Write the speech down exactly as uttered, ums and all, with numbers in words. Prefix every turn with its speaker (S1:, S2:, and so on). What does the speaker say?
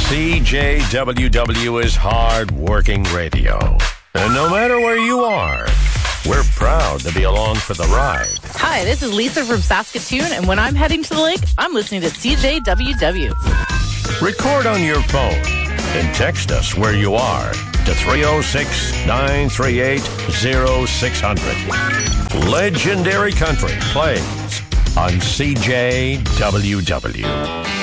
S1: C J W W is hard-working radio. And no matter where you are, we're proud to be along for the ride.
S2: Hi, this is Lisa from Saskatoon, and when I'm heading to the lake, I'm listening to C J W W.
S1: Record on your phone and text us where you are to three oh six, nine three eight, oh six hundred. Legendary Country plays on C J W W.